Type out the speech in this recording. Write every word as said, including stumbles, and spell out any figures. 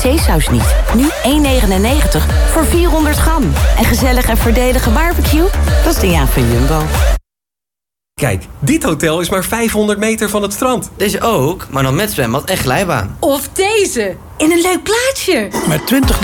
Zeesaus niet. Nu één negenennegentig voor vierhonderd gram. En gezellig en voordelige barbecue? Dat is de Jaap van Jumbo. Kijk, dit hotel is maar vijfhonderd meter van het strand. Deze ook, maar dan met zwembad en glijbaan. Of deze, in een leuk plaatsje. Met twintig